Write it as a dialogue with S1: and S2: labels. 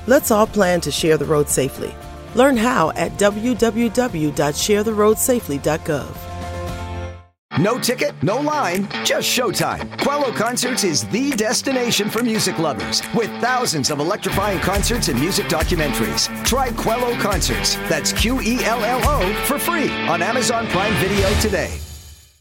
S1: Let's all plan to share the road safely. Learn how at www.sharetheroadsafely.gov.
S2: No ticket, no line, just showtime. Quello Concerts is the destination for music lovers, with thousands of electrifying concerts and music documentaries. Try Quello Concerts, that's Quello, for free on Amazon Prime Video today.